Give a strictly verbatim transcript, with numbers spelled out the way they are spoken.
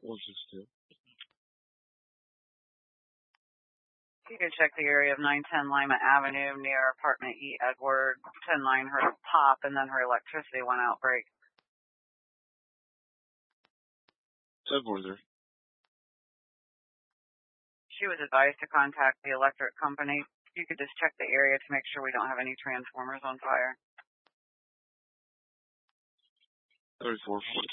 We'll just do. You can check the area of nine ten Lima Avenue near apartment E. Edward. ten nine heard a pop and then her electricity went out break. ten four there. She was advised to contact the electric company. You could just check the area to make sure we don't have any transformers on fire. thirty-four